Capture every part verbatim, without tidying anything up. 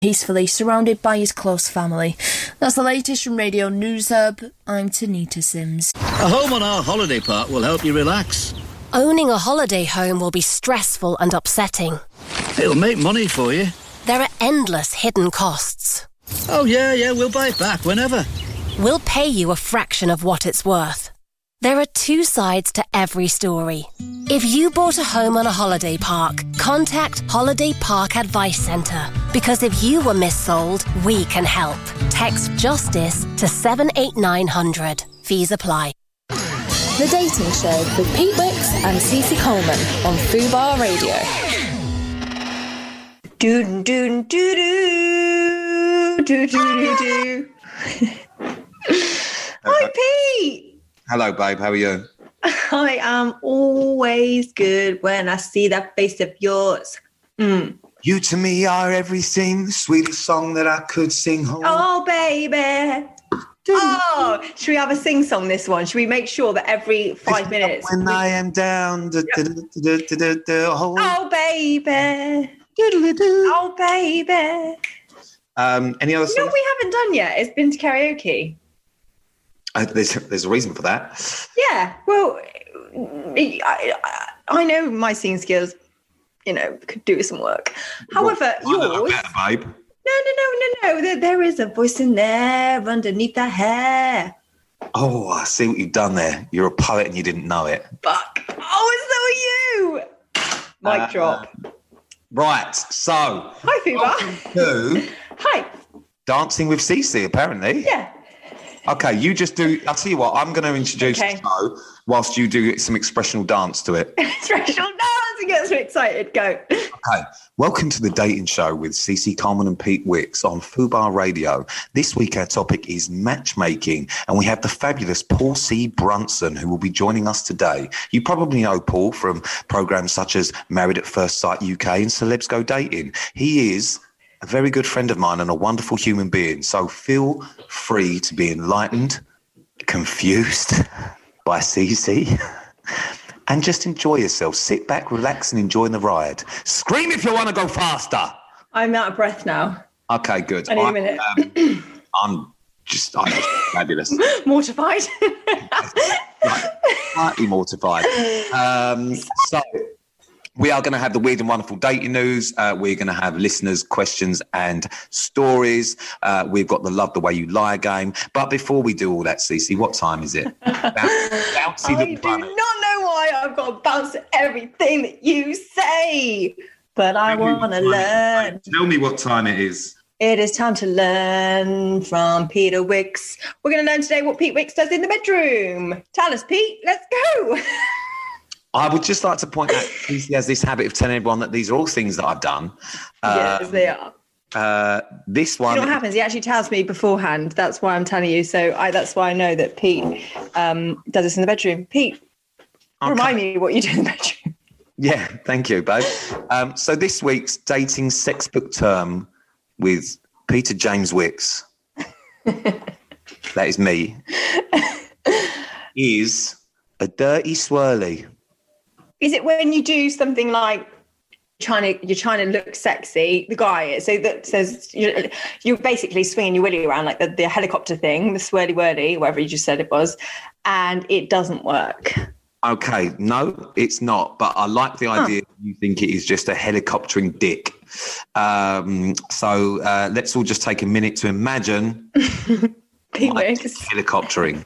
peacefully surrounded by his close family. That's the latest from Radio News Hub. I'm Tanita Sims. A home on our holiday park will help you relax. Owning a holiday home will be stressful and upsetting. It'll make money for you. There are endless hidden costs. Oh, yeah, yeah, we'll buy it back whenever. We'll pay you a fraction of what it's worth. There are two sides to every story. If you bought a home on a holiday park, contact Holiday Park Advice Centre. Because if you were missold, we can help. Text JUSTICE to seven eight nine hundred. Fees apply. The Dating Show with Pete Wicks and Cece Coleman on Fubar Radio. Doo doo doo doo doo doo doo. Hi, Pete. Hello, babe. How are you? I am always good when I see that face of yours. Mm. You to me are everything, the sweetest song that I could sing home. Oh, baby. Oh, should we have a sing song this one? Should we make sure that every five minutes... When we... I am down... Da, da, da, da, da, da, da, oh. oh, baby. Oh, baby. Um, any other songs? No, we haven't done yet. It's been to karaoke. Uh, there's, there's a reason for that. Yeah, well, I, I, I know my singing skills, you know, could do with some work. However, well, yours... Better, babe. No, no, no, no, no. There, there is a voice in there underneath the hair. Oh, I see what you've done there. You're a poet and you didn't know it. Fuck. Oh, so are you. Mic uh, drop. Right, so... Hi, Fubar. To Hi. Dancing with Cece, apparently. Yeah. Okay, you just do... I'll tell you what, I'm going to introduce okay. the show whilst you do some expressional dance to it. Expressional dance? It gets me excited. Go. Okay, welcome to the Dating Show with Cece Coleman and Pete Wicks on Fubar Radio. This week our topic is matchmaking, and we have the fabulous Paul C. Brunson, who will be joining us today. You probably know Paul from programmes such as Married at First Sight U K and Celebs Go Dating. He is... a very good friend of mine and a wonderful human being. So feel free to be enlightened, confused by Cece, and just enjoy yourself. Sit back, relax, and enjoy the ride. Scream if you want to go faster. I'm out of breath now. Okay, good. I need a minute. Um, I'm just, I'm just fabulous. Mortified. Like, slightly mortified. Um, so... we are going to have the weird and wonderful dating news. Uh, we're going to have listeners' questions and stories. Uh, we've got the Love the Way You Lie game. But before we do all that, Cece, what time is it? Bouncy I do bunny. Not know why I've got to bounce at everything that you say. But I want to learn. Tell me what time it is. It is time to learn from Peter Wicks. We're going to learn today what Pete Wicks does in the bedroom. Tell us, Pete. Let's go. I would just like to point out he has this habit of telling everyone that these are all things that I've done. Yes, um, they are. Uh, this one... You know what happens? He actually tells me beforehand. That's why I'm telling you. So I, that's why I know that Pete um, does this in the bedroom. Pete, okay. Remind me what you do in the bedroom. Yeah, thank you, babe. Um, so this week's dating sex book term with Peter James Wicks, that is me, is a dirty swirly. Is it when you do something like trying to you're trying to look sexy, the guy so that says you're, you're basically swinging your willy around like the, the helicopter thing, the swirly whirly, whatever you just said it was, and it doesn't work? Okay, no, it's not. But I like the idea huh. you think it is just a helicoptering dick. Um, so uh, let's all just take a minute to imagine helicoptering.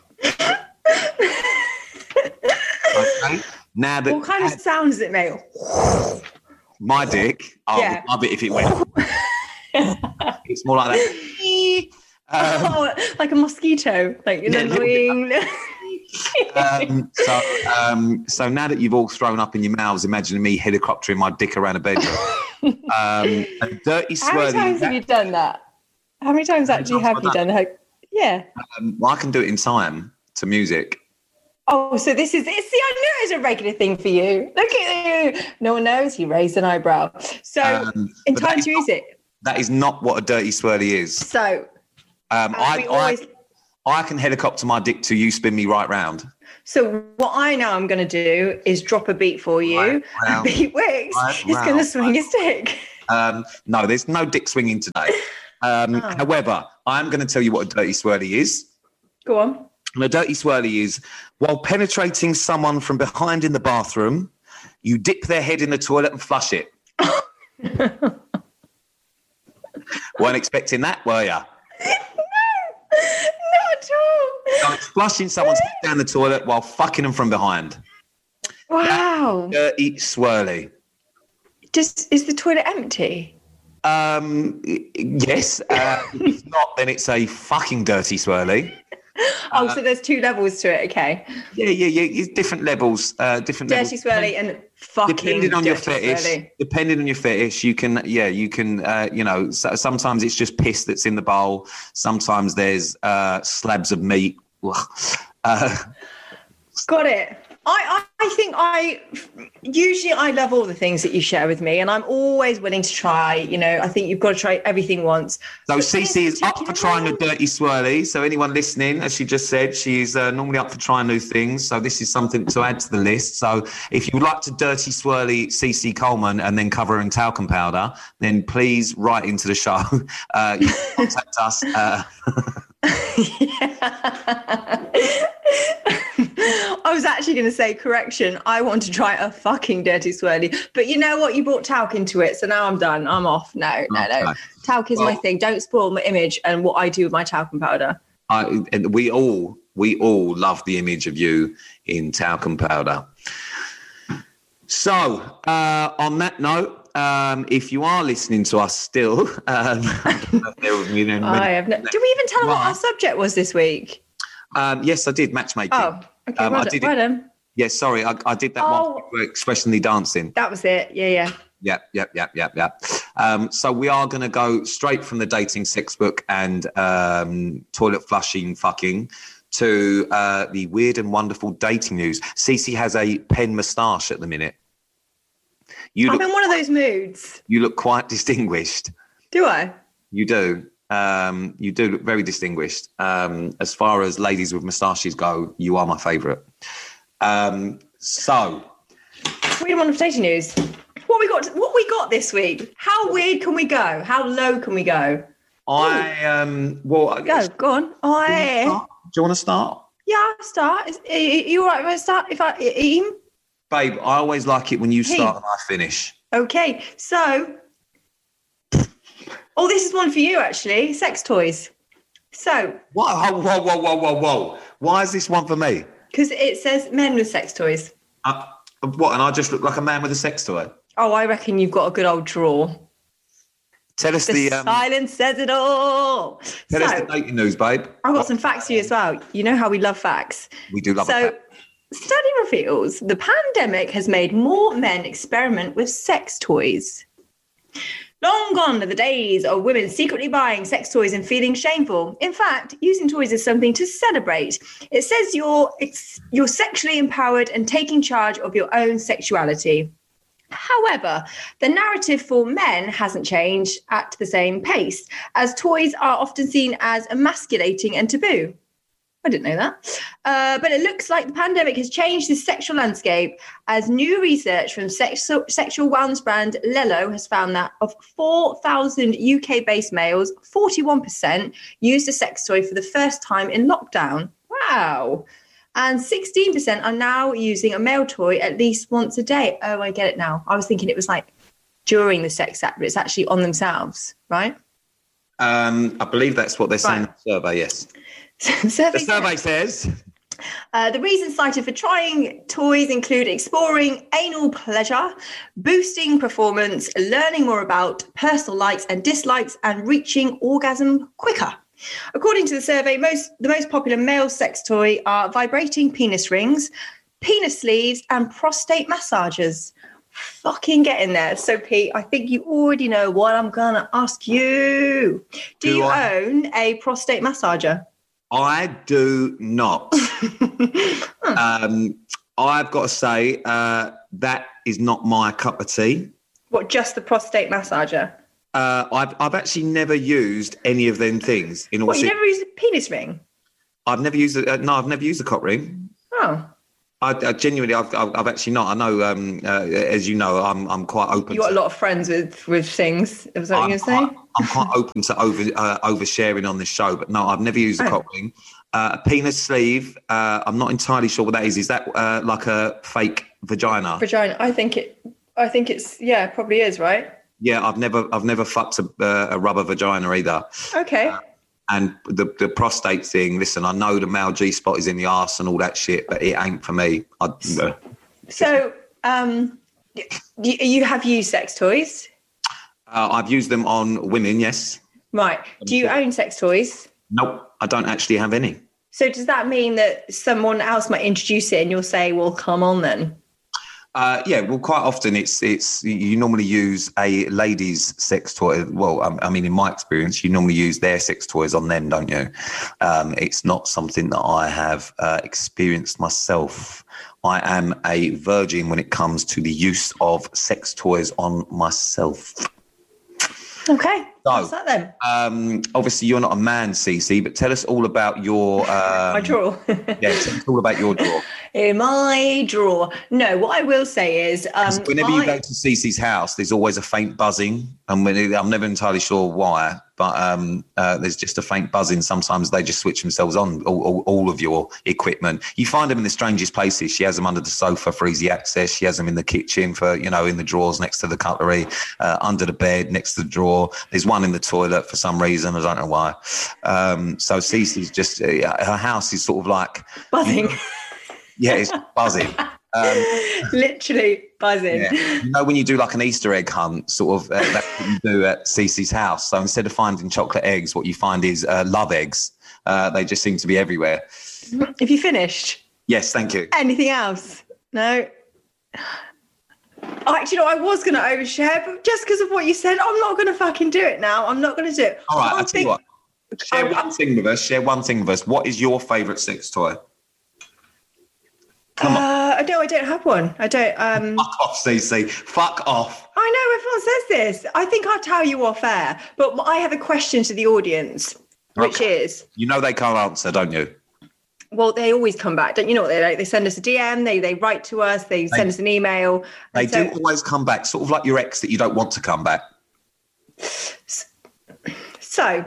Okay. Now that what kind of sound does it make? My dick, I yeah. would love it if it went. It's more like that. Um, oh, like a mosquito, like an yeah, annoying. um, so, um, so now that you've all thrown up in your mouths, imagining me helicoptering my dick around a bedroom. um, a dirty swirly. How many times have you done that? How many times actually have you done that? Yeah. Um, well, I can do it in time to music. Oh, so this is, see, I knew it was a regular thing for you. Look at you. No one knows. He raised an eyebrow. So um, in time to music. That is not what a dirty swirly is. So um, I, always... I, I can helicopter my dick till you spin me right round. So what I know I'm going to do is drop a beat for you. Right, and Pete Wicks right, is going to swing his dick. Um, no, there's no dick swinging today. Um, Oh. However, I'm going to tell you what a dirty swirly is. Go on. And a dirty swirly is while penetrating someone from behind in the bathroom, you dip their head in the toilet and flush it. Weren't expecting that, were ya? Not at all. So it's flushing someone's head down the toilet while fucking them from behind. Wow. Dirty swirly. Just is the toilet empty? Um, yes. Uh, if not, then it's a fucking dirty swirly. Oh, so there's two levels to it. Okay. Yeah, yeah, yeah. It's different levels. Uh, different Dirty levels. swirly and fucking Depending on your dirty fetish, swirly. depending on your fetish, you can, yeah, you can, uh, you know, so, sometimes it's just piss that's in the bowl. Sometimes there's uh, slabs of meat. Uh, Got it. I, I, I think I usually I love all the things that you share with me, and I'm always willing to try. You know, I think you've got to try everything once. so But Cece this is up for particular trying a one- dirty swirly. So anyone listening, as she just said, she is uh, normally up for trying new things. So this is something to add to the list. So if you would like to dirty swirly Cece Coleman and then cover her in talcum powder, then please write into the show. Uh, you can contact us. Uh, I was actually going to say, correction, I want to try a fucking dirty swirly. But you know what? You brought talc into it, so now I'm done. I'm off. No, no, no. Okay. Talc is my Well- thing. Don't spoil my image and what I do with my talcum powder. I, and we all we all love the image of you in talcum powder. So, uh, on that note, um, if you are listening to us still, um, you know, I have no. Did we even tell them what Right. our subject was this week? um, yes, I did matchmaking. Oh, okay. Um, well I done. did well it. done. Yes, sorry, I, I did that Oh. one. We were expressionally dancing. That was it. Yeah, yeah. Yep, yep, yep, yep, yep. Um, so we are going to go straight from the dating sex book and um, toilet flushing fucking to uh, the weird and wonderful dating news. Cece has a pen moustache at the minute. You I'm look, in one of those moods. you look quite distinguished. Do I? You do. Um, you do look very distinguished. Um, as far as ladies with moustaches go, you are my favourite. Um, so, Weird one of dating news. What we got? What we got this week? How weird can we go? How low can we go? I um, well, I Go, guess- go on. Oh, Do you yeah. wanna start? Do you want to start? Yeah, I'll start. Is, are you all right if I start? If I, Eam? Babe, I always like it when you Hey. start and I finish. Okay, so. Oh, this is one for you, actually. Sex toys. So, Whoa, whoa, whoa, whoa, whoa, whoa. Why is this one for me? because it says men with sex toys. Uh, what, and I just look like a man with a sex toy? Oh, I reckon you've got a good old drawer. Tell us The, the, um, silence says it all. tell so, us the dating news, babe. I've got some facts for you as well. You know how we love facts. We do love So, it. study reveals the pandemic has made more men experiment with sex toys. Long gone are the days of women secretly buying sex toys and feeling shameful. In fact, using toys is something to celebrate. It says you're it's, you're sexually empowered and taking charge of your own sexuality. However, the narrative for men hasn't changed at the same pace, as toys are often seen as emasculating and taboo. I didn't know that. Uh, but it looks like the pandemic has changed the sexual landscape, as new research from sexual, sexual wellness brand Lelo has found that of four thousand U K-based males, forty-one percent used a sex toy for the first time in lockdown. Wow. And sixteen percent are now using a male toy at least once a day. Oh, I get it now. I was thinking it was like during the sex act, but it's actually on themselves, right? Um, I believe that's what they're saying in Right. the survey, yes. The The survey says... Uh, the reasons cited for trying toys include exploring anal pleasure, boosting performance, learning more about personal likes and dislikes, and reaching orgasm quicker. According to the survey, most the most popular male sex toy are vibrating penis rings, penis sleeves, and prostate massagers. Fucking get in there. So, Pete, I think you already know what I'm going to ask you. Do, Do you I? own a prostate massager? I do not. um, I've got to say, uh, that is not my cup of tea. What, just the prostate massager? Uh, I've I've actually never used any of them things. In all What, you ser- never used a penis ring? I've never used a, uh, no, I've never used a cock ring. Oh. I, I genuinely, I've, I've, I've actually not. I know, um, uh, as you know, I'm, I'm quite open. You got to, a lot of friends with with things. Is that what you're going to say? I'm quite open to over uh, oversharing on this show, but no, I've never used a Oh. cock ring. Uh, a penis sleeve. Uh, I'm not entirely sure what that is. Is that uh, like a fake vagina? Vagina. I think it. I think it's. Yeah, it probably is, right? Yeah, I've never, I've never fucked a, uh, a rubber vagina either. Okay. Uh, and the the prostate thing. Listen, I know the male G spot is in the arse and all that shit, but it ain't for me. I, uh, So, um, you, you have used sex toys, uh, I've used them on women. Yes. right? Do you own sex toys? Nope. I don't actually have any. So does that mean that someone else might introduce it and you'll say, well, come on then? Uh, yeah, well, quite often it's it's you normally use a lady's sex toy. Well, I, I mean, in my experience, you normally use their sex toys on them, don't you? Um, it's not something that I have uh, experienced myself. I am a virgin when it comes to the use of sex toys on myself. Okay. So, What's that then? Um, obviously, you're not a man, Cece, but tell us all about your... Um, My drawer. yeah, tell us all about your drawer. In my drawer. No, what I will say is... Um, Whenever I, you go to Cece's house, there's always a faint buzzing. And when, I'm never entirely sure why, but um, uh, there's just a faint buzzing. Sometimes they just switch themselves on, all, all, all of your equipment. You find them in the strangest places. She has them under the sofa for easy access. She has them in the kitchen for, you know, in the drawers next to the cutlery, uh, under the bed, next to the drawer. There's one in the toilet for some reason. I don't know why. Um, so Cece's just, uh, her house is sort of like... buzzing. Yeah, it's buzzing. Um, Literally buzzing. Yeah. You know, when you do like an Easter egg hunt, sort of, uh, that's what you do at Cece's house. So instead of finding chocolate eggs, what you find is uh, love eggs. Uh, they just seem to be everywhere. Have you finished? Yes, thank you. Anything else? No? Oh, actually, no, I was going to overshare, but just because of what you said, I'm not going to fucking do it now. I'm not going to do it. All right, One I'll tell thing- you what. Share I- one thing with us. Share one thing with us. What is your favourite sex toy? Come on. Uh, no, I don't have one. I don't. Um, Fuck off, Cece. Fuck off. I know everyone says this. I think I'll tell you off air, but I have a question to the audience, which Okay. is, You know they can't answer, don't you? well, they always come back. Don't you know what they like? They send us a D M, they they write to us, they send us an email. They And so- do always come back, sort of like your ex that you don't want to come back. So,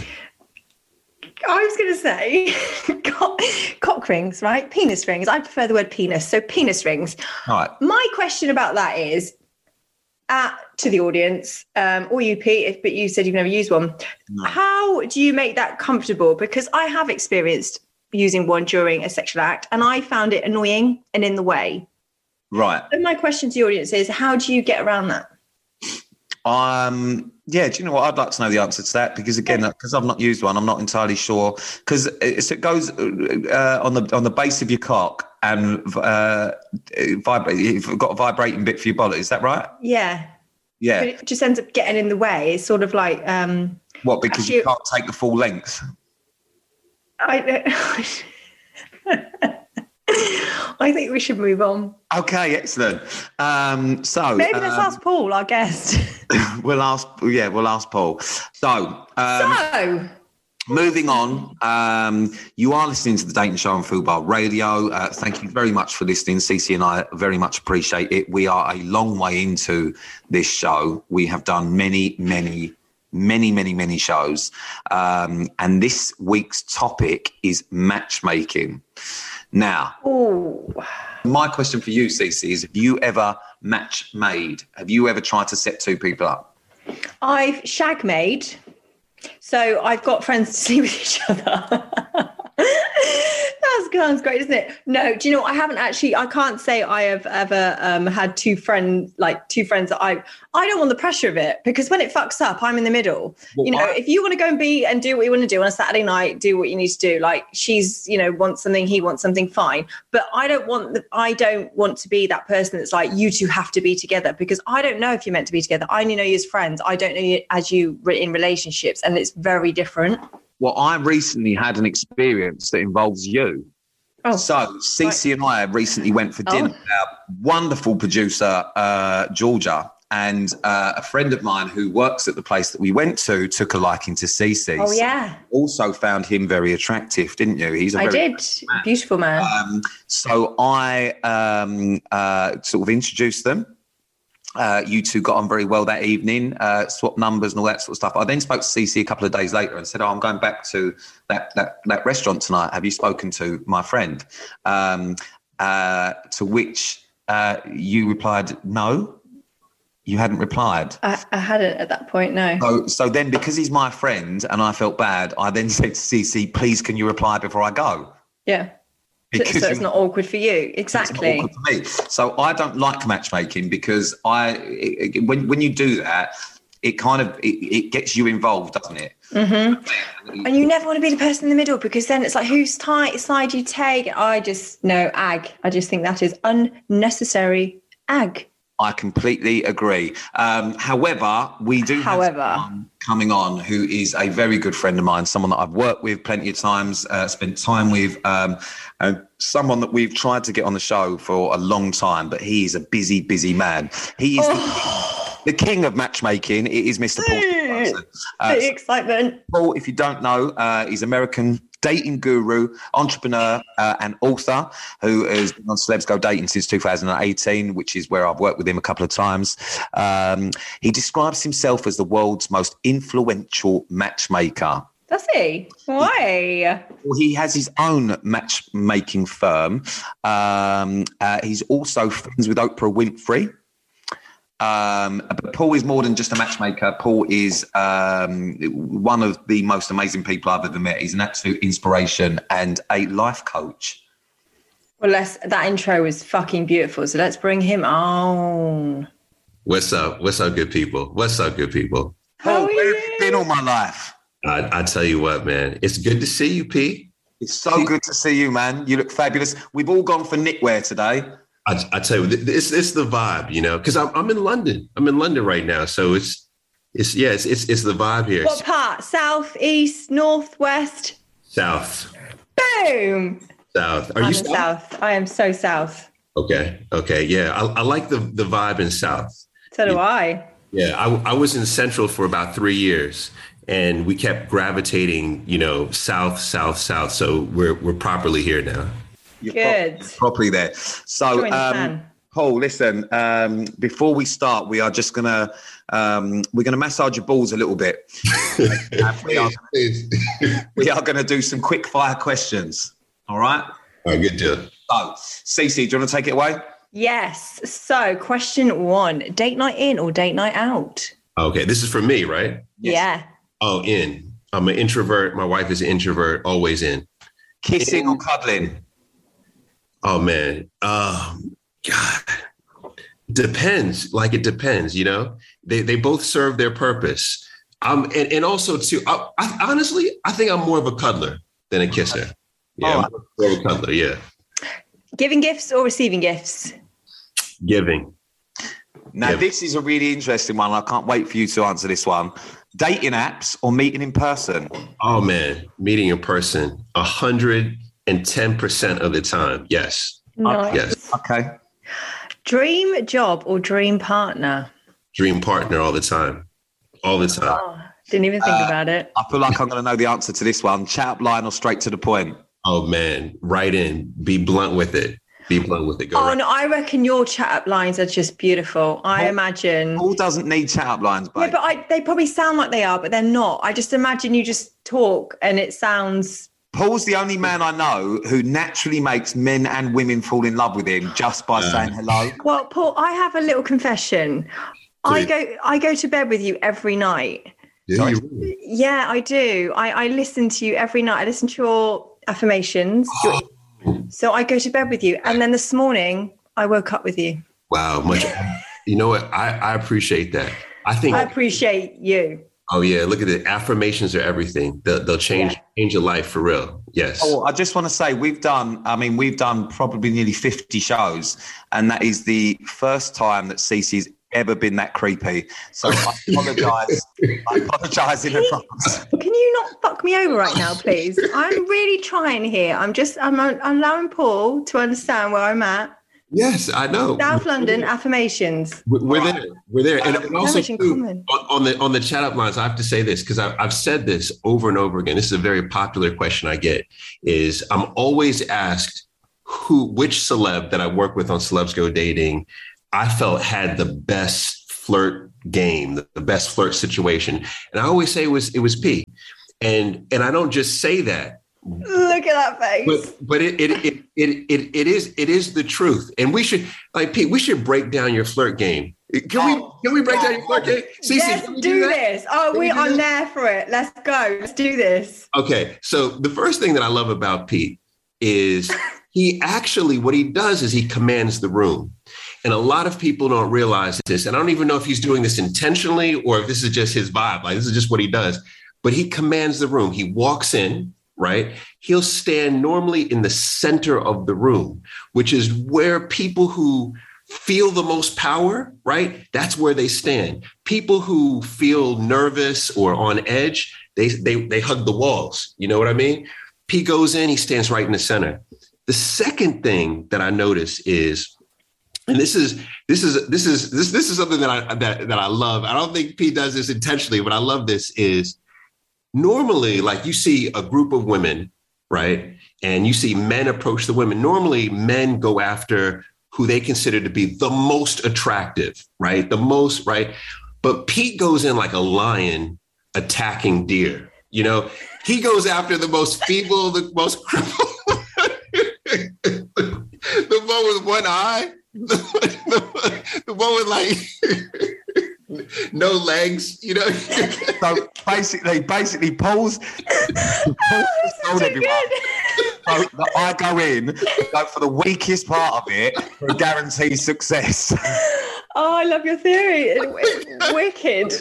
I was going to say cock, cock rings, right? Penis rings. I prefer the word penis. So penis rings. All right. My question about that is, uh, to the audience, um, or you, Pete, if, but you said you've never used one. No. How do you make that comfortable? Because I have experienced using one during a sexual act and I found it annoying and in the way. Right. So my question to the audience is, how do you get around that? Um. Yeah. Do you know what? I'd like to know the answer to that because again, because I've not used one, I'm not entirely sure. Because it, so it goes uh, on the on the base of your cock and uh, vibrate. You've got a vibrating bit for your bollock. Is that right? Yeah. Yeah. But it just ends up getting in the way. It's sort of like... Um, What? Because you actually- can't take the full length. I, I think we should move on. Okay. Excellent. Um. So Maybe let's um, ask Paul, our guest. we'll ask. Yeah, we'll ask Paul. So. Um, so, Moving on, um, you are listening to the Dayton Show on Fubar Radio. Uh, thank you very much for listening. Cece and I very much appreciate it. We are a long way into this show. We have done many, many, many, many, many shows. Um, and this week's topic is matchmaking. Now, ooh, my question for you, Cece, is have you ever match made? Have you ever tried to set two people up? I've shag made. So I've got friends to sleep with each other. That sounds great, isn't it? No, do you know what? I haven't actually, I can't say I have ever um, had two friends, like two friends that I, I don't want the pressure of it because when it fucks up, I'm in the middle. Well, you know, I- if you want to go and be and do what you want to do on a Saturday night, do what you need to do. Like she's, you know, wants something, he wants something, fine. But I don't want, the, I don't want to be that person that's like, you two have to be together because I don't know if you're meant to be together. I only know you as friends. I don't know you as you in relationships and it's very different. Well, I recently had an experience that involves you. Oh, So, Cece and I recently went for dinner Oh. with our wonderful producer, uh, Georgia, and uh, a friend of mine who works at the place that we went to took a liking to Cece. Oh, yeah. Also found him very attractive, didn't you? He's a I very did. Beautiful man. Um, so I um, uh, sort of introduced them. Uh, you two got on very well that evening, uh, swapped numbers and all that sort of stuff. I then spoke to Cece a couple of days later and said, oh, I'm going back to that that, that restaurant tonight. Have you spoken to my friend? Um, uh, to which uh, you replied, no, you hadn't replied. I, I hadn't at that point, no. So, so then because he's my friend and I felt bad, I then said to Cece, please, can you reply before I go? Yeah. Because so it's not awkward for you. Exactly. It's not awkward for me. So I don't like matchmaking because I, it, it, when when you do that, it kind of it, it gets you involved, doesn't it? Mm-hmm. And you never want to be the person in the middle because then it's like whose tight side you take. I just no ag. I just think that is unnecessary ag. I completely agree. Um, however, we do However. have someone coming on who is a very good friend of mine, someone that I've worked with plenty of times, uh, spent time with, um, and someone that we've tried to get on the show for a long time, but he is a busy, busy man. He is oh. the, the king of matchmaking. It is Mister Paul. Uh, the excitement. Paul, if you don't know, uh, he's American dating guru, entrepreneur, uh, and author who has been on Celebs Go Dating since two thousand eighteen, which is where I've worked with him a couple of times. Um, he describes himself as the world's most influential matchmaker. Does he? Why? Well, he has his own matchmaking firm. Um, uh, he's also friends with Oprah Winfrey. Um, but Paul is more than just a matchmaker. Paul is um, one of the most amazing people I've ever met. He's an absolute inspiration and a life coach. Well, let's, that intro was fucking beautiful. So let's bring him on. What's up? What's up, good people? What's up, good people? Paul, where have you been all my life? I, I tell you what, man, it's good to see you, P. It's so good to see you, man. You look fabulous. We've all gone for knitwear today. I, I tell you, it's it's the vibe, you know, because I'm I'm in London. I'm in London right now, so it's it's yeah, it's it's, it's the vibe here. What part? South, east, north, west? South. Boom. South. Are I'm you south? south? I am so south. Okay. Okay. Yeah, I, I like the the vibe in South. So do yeah. I. Yeah, I I was in Central for about three years, and we kept gravitating, you know, south, south, south. So we're we're properly here now. You're good. Properly, properly there. So, um, Paul, listen, um, before we start, we are just going to, um, we're going to massage your balls a little bit. we are, we are going to do some quick fire questions. All right? All right, good deal. So, Cece, do you want to take it away? Yes. So question one, date night in or date night out? Okay. This is for me, right? Yes. Yeah. Oh, in. I'm an introvert. My wife is an introvert, always in. Kissing in. or cuddling? Oh, man. Um, God. Depends. Like, it depends, you know? They they both serve their purpose. Um, and, and also, too, I, I, honestly, I think I'm more of a cuddler than a kisser. Yeah, oh. I'm more of a cuddler, yeah. Giving gifts or receiving gifts? Giving. Now, Giving. This is a really interesting one. I can't wait for you to answer this one. Dating apps or meeting in person? Oh, man. Meeting in person. A hundred and ten percent of the time. Yes. Nice. Yes. Okay. Dream job or dream partner? Dream partner all the time. All the time. Oh, didn't even think uh, about it. I feel like I'm going to know the answer to this one. Chat up line or straight to the point? Oh, man. Right in. Be blunt with it. Be blunt with it. Go oh, right. no. I reckon your chat up lines are just beautiful. I Paul, imagine. Paul doesn't need chat up lines, babe. Yeah, but I, they probably sound like they are, but they're not. I just imagine you just talk and it sounds... Paul's the only man I know who naturally makes men and women fall in love with him just by uh, saying hello. Well, Paul, I have a little confession. Please. I go I go to bed with you every night. Yeah, you really? Yeah, I do. I, I listen to you every night. I listen to your affirmations. Oh. So I go to bed with you. And then this morning, I woke up with you. Wow. Much. You know what? I, I appreciate that. I think. I appreciate you. Oh, yeah. Look at it. Affirmations are everything. They'll, they'll change, yeah. change your life for real. Yes. Oh, I just want to say we've done, I mean, we've done probably nearly fifty shows. And that is the first time that Cece's ever been that creepy. So I apologise. I apologise in advance. Can you not fuck me over right now, please? I'm really trying here. I'm just, I'm, I'm allowing Paul to understand where I'm at. Yes, I know. South London affirmations. We're, we're there. We're there. And, and also too, common. on, on the on the chat up lines, I have to say this because I've, I've said this over and over again. This is a very popular question I get. Is I'm always asked who, which celeb that I work with on Celebs Go Dating, I felt had the best flirt game, the, the best flirt situation, and I always say it was it was P. And and I don't just say that. Look at that face. But but it it, it it it it is it is the truth. And we should like Pete, we should break down your flirt game. Can we can we break down your flirt game? Cece, yes, do, do do this. Oh, we are there for it. Let's go. Let's do this. Okay. So the first thing that I love about Pete is he actually what he does is he commands the room. And a lot of people don't realize this. And I don't even know if he's doing this intentionally or if this is just his vibe. Like this is just what he does. But he commands the room. He walks in, right? He'll stand normally in the center of the room, which is where people who feel the most power, right? That's where they stand. People who feel nervous or on edge, they they they hug the walls. You know what I mean? He goes in, he stands right in the center. The second thing that I notice is, and this is this is this is this this is something that I that, that I love. I don't think Pete does this intentionally, but I love this is normally, like you see a group of women, right? And you see men approach the women. Normally, men go after who they consider to be the most attractive, right? The most, right? But Pete goes in like a lion attacking deer. You know, he goes after the most feeble, the most crippled, the one with one eye, the, the, the one with like no legs, you know. So basically, basically, Paul's. Paul's told everyone. So I go in, go for the weakest part of it for a guaranteed success. Oh, I love your theory. It's wicked.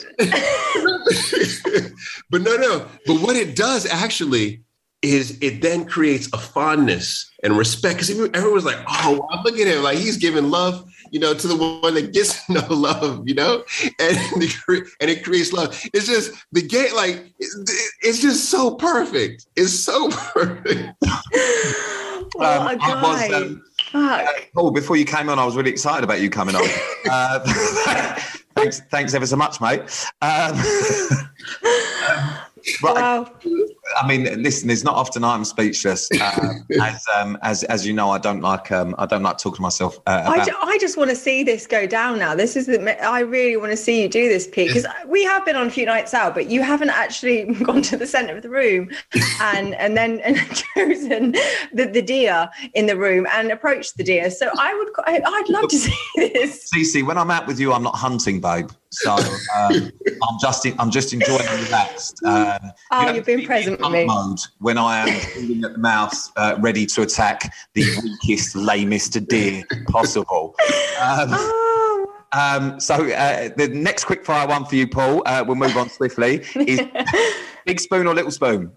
But no, no. But what it does actually is it then creates a fondness and respect. Because everyone's like, oh, wow, look at him. Like he's giving love, you know, to the one that gets no love, you know, and, and it creates love. It's just the game, like, it's just so perfect. It's so perfect. Well, um, a guy. I was, um, uh, Paul, before you came on, I was really excited about you coming on. uh, thanks, thanks ever so much, mate. Um, Right. Wow. I mean, listen. It's not often I'm speechless. Uh, as um, as as you know, I don't like um, I don't like talking to myself. Uh, about- I, ju- I just want to see this go down now. This is the, I really want to see you do this, Pete, because we have been on a few nights out, but you haven't actually gone to the centre of the room and and then and chosen the, the deer in the room and approached the deer. So I would I, I'd love to see this. Cece, when I'm out with you, I'm not hunting, babe. So um, I'm just in, I'm just enjoying and relaxed. Um, oh, you you've been present with me. Mode when I am feeling at the mouth, uh, ready to attack the weakest, lamest deer possible. Um, oh. um, so uh, the next quick fire one for you, Paul. Uh, we'll move on swiftly. Is big spoon or little spoon?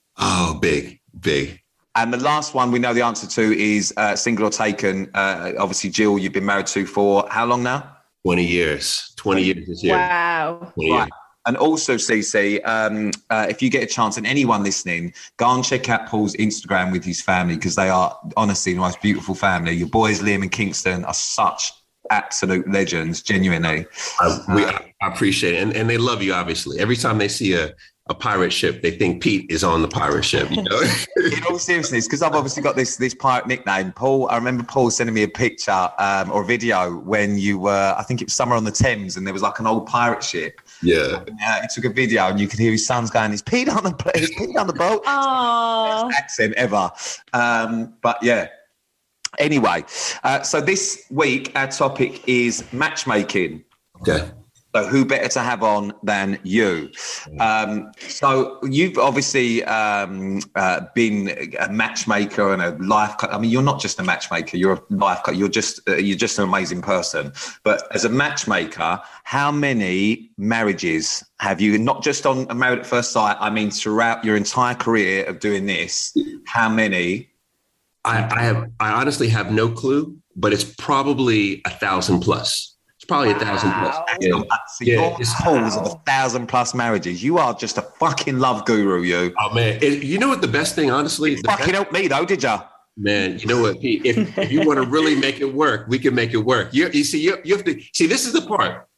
Oh, big, big. And the last one we know the answer to is uh, single or taken. Uh, obviously, Jill, you've been married to for how long now? twenty years. twenty years this year. Wow. Right. And also, Cece, um, uh, if you get a chance, and anyone listening, go and check out Paul's Instagram with his family, because they are honestly the most beautiful family. Your boys, Liam and Kingston, are such absolute legends, genuinely. I, we, I appreciate it. And, and they love you, obviously. Every time they see a, a pirate ship, they think Pete is on the pirate ship, you know? In all seriousness, because I've obviously got this this pirate nickname, Paul. I remember Paul sending me a picture um, or a video when you were, I think it was somewhere on the Thames, and there was like an old pirate ship. Yeah. And, uh, he took a video, and you could hear his sons going, "Is Pete on the is Pete on the boat?" Oh, Best accent ever. Um, but yeah. Anyway, uh, so this week our topic is matchmaking. Okay. So who better to have on than you? Um, so you've obviously um, uh, been a matchmaker and a life coach. I mean, you're not just a matchmaker; you're a life coach. You're just uh, you're just an amazing person. But as a matchmaker, how many marriages have you? Not just on Married at First Sight. I mean, throughout your entire career of doing this, how many? I, I have. I honestly have no clue, but it's probably a thousand plus. Probably wow. a thousand plus. Yeah. So yeah, your calls of a thousand plus marriages. You are just a fucking love guru, you. Oh man, it, you know what the best thing, honestly, you the fucking best, helped me though, did you? Man, you know what, Pete? If, if you want to really make it work, we can make it work. You, you see, you, you have to see. This is the part: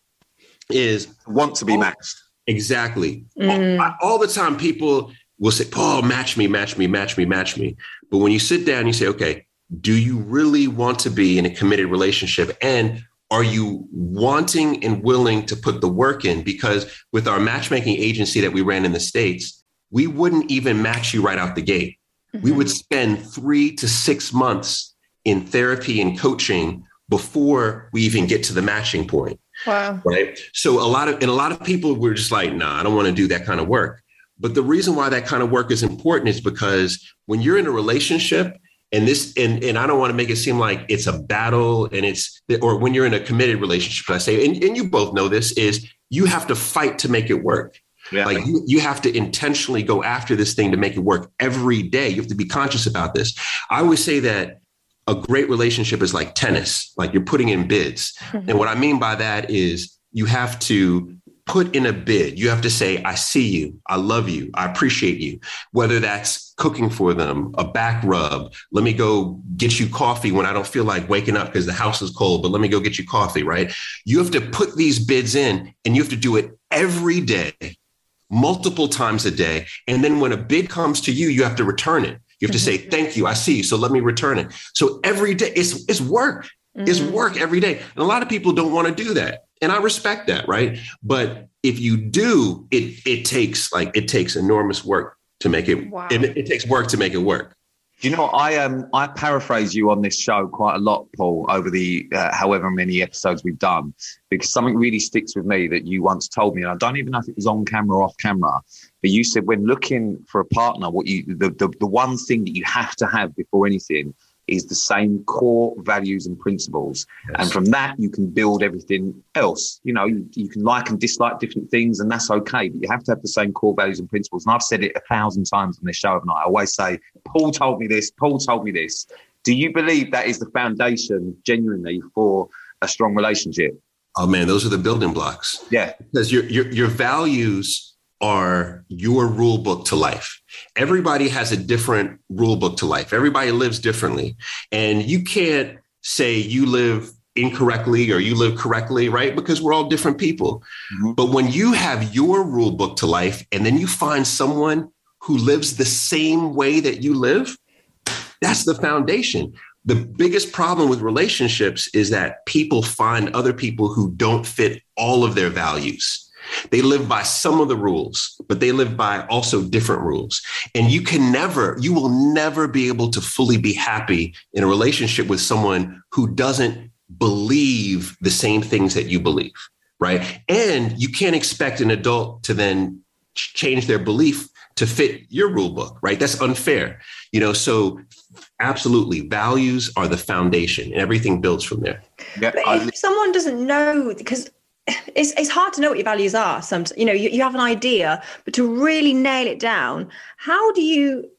is want to be all, matched. Exactly. Mm. All, all the time, people will say, "Paul, match me, match me, match me, match me." But when you sit down, you say, "Okay, do you really want to be in a committed relationship? And are you wanting and willing to put the work in?" Because with our matchmaking agency that we ran in the States, we wouldn't even match you right out the gate. Mm-hmm. We would spend three to six months in therapy and coaching before we even get to the matching point. Wow. Right. So a lot of, and a lot of people were just like, nah, I don't want to do that kind of work. But the reason why that kind of work is important is because when you're in a relationship, and this, and, and I don't want to make it seem like it's a battle and it's, or when you're in a committed relationship, I say, and, and you both know this, is you have to fight to make it work. Yeah. Like you, you have to intentionally go after this thing to make it work every day. You have to be conscious about this. I always say that a great relationship is like tennis, like you're putting in bids. Mm-hmm. And what I mean by that is you have to put in a bid. You have to say, I see you. I love you. I appreciate you. Whether that's cooking for them, a back rub. Let me go get you coffee when I don't feel like waking up because the house is cold, but let me go get you coffee, right? You have to put these bids in and you have to do it every day, multiple times a day. And then when a bid comes to you, you have to return it. You have to say, thank you. I see you. So let me return it. So every day it's, it's work. Mm-hmm. It's work every day. And a lot of people don't want to do that. And I respect that, right? But if you do, it it takes like it takes enormous work to make it. Wow. It, it takes work to make it work. You know, I um I paraphrase you on this show quite a lot, Paul, over the uh, however many episodes we've done, because something really sticks with me that you once told me, and I don't even know if it was on camera or off camera, but you said when looking for a partner, what you the the, the one thing that you have to have before anything is the same core values and principles. Yes. And from that, you can build everything else. You know, you, you can like and dislike different things, and that's okay. But you have to have the same core values and principles. And I've said it a thousand times on this show, haven't I? I always say, Paul told me this, Paul told me this. Do you believe that is the foundation, genuinely, for a strong relationship? Oh, man, those are the building blocks. Yeah. Because your your your values are your rule book to life. Everybody has a different rule book to life. Everybody lives differently. And you can't say you live incorrectly or you live correctly, right? Because we're all different people. Mm-hmm. But when you have your rule book to life and then you find someone who lives the same way that you live, that's the foundation. The biggest problem with relationships is that people find other people who don't fit all of their values. They live by some of the rules, but they live by also different rules. And you can never, you will never be able to fully be happy in a relationship with someone who doesn't believe the same things that you believe, right? And you can't expect an adult to then change their belief to fit your rule book, right? That's unfair. You know, so absolutely, values are the foundation and everything builds from there. Yeah, but if I, someone doesn't know, because It's it's hard to know what your values are. Sometimes, you know, you, you have an idea, but to really nail it down, how do you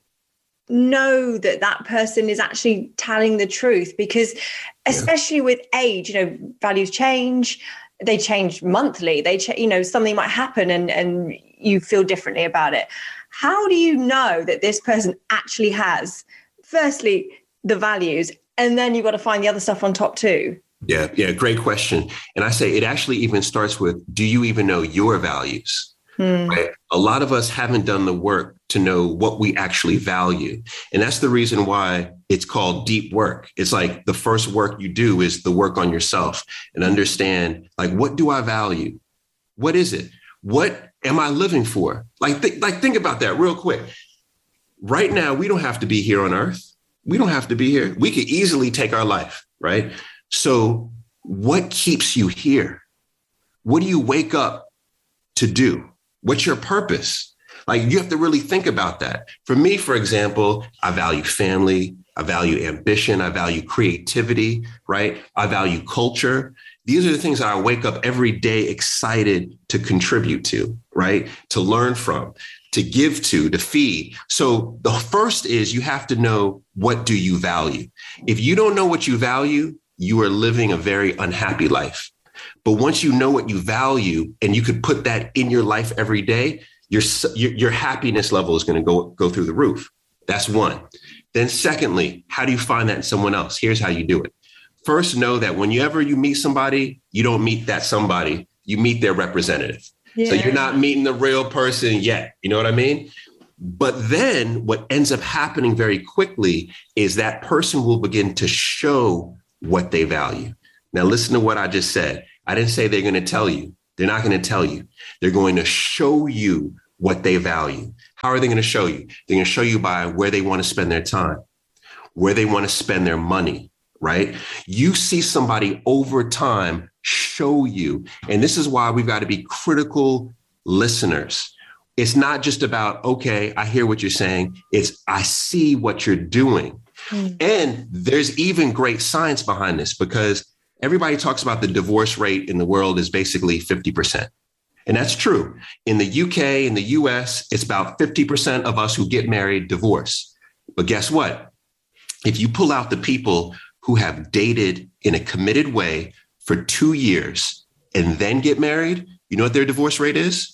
know that that person is actually telling the truth? Because especially yeah. with age, you know, values change. They change monthly. They, ch- you know, something might happen and, and you feel differently about it. How do you know that this person actually has, firstly, the values, and then you've got to find the other stuff on top too? Yeah, yeah, great question. And I say it actually even starts with, do you even know your values? Hmm. Right? A lot of us haven't done the work to know what we actually value. And that's the reason why it's called deep work. It's like the first work you do is the work on yourself and understand, like, what do I value? What is it? What am I living for? Like, th- like think about that real quick. Right now, we don't have to be here on earth. We don't have to be here. We could easily take our life, right? So what keeps you here? What do you wake up to do? What's your purpose? Like, you have to really think about that. For me, for example, I value family. I value ambition. I value creativity, right? I value culture. These are the things that I wake up every day excited to contribute to, right? To learn from, to give to, to feed. So the first is you have to know, what do you value? If you don't know what you value, you are living a very unhappy life. But once you know what you value and you could put that in your life every day, your, your, your happiness level is going to go, go through the roof. That's one. Then secondly, how do you find that in someone else? Here's how you do it. First, know that whenever you meet somebody, you don't meet that somebody, you meet their representative. Yeah. So you're not meeting the real person yet. You know what I mean? But then what ends up happening very quickly is that person will begin to show what they value. Now, listen to what I just said. I didn't say they're going to tell you. They're not going to tell you. They're going to show you what they value. How are they going to show you? They're going to show you by where they want to spend their time, where they want to spend their money, right? You see somebody over time show you. And this is why we've got to be critical listeners. It's not just about, okay, I hear what you're saying. It's I see what you're doing. Mm. And there's even great science behind this, because everybody talks about the divorce rate in the world is basically fifty percent. And that's true. In the U K, in the U S, it's about fifty percent of us who get married divorce. But guess what? If you pull out the people who have dated in a committed way for two years and then get married, you know what their divorce rate is?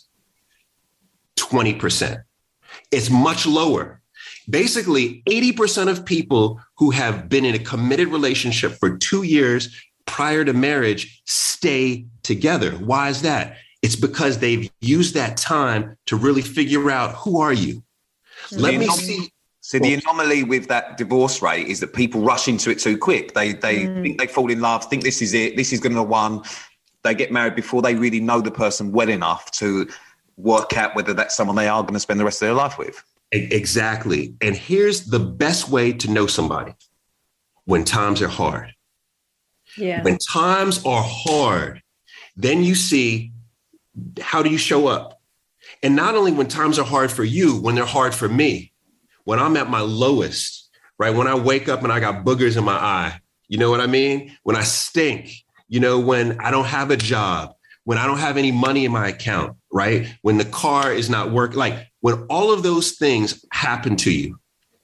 twenty percent. It's much lower. Basically, eighty percent of people who have been in a committed relationship for two years prior to marriage stay together. Why is that? It's because they've used that time to really figure out, who are you? So Let me anom- see. So the anomaly with that divorce rate is that people rush into it too quick. They they mm. think they fall in love, think this is it, this is going to be the one. They get married before they really know the person well enough to work out whether that's someone they are going to spend the rest of their life with. Exactly. And here's the best way to know somebody: when times are hard. Yeah. When times are hard, then you see, how do you show up? And not only when times are hard for you, when they're hard for me, when I'm at my lowest, right? When I wake up and I got boogers in my eye, you know what I mean? When I stink, you know, when I don't have a job, when I don't have any money in my account, right? When the car is not working, like when all of those things happen to you,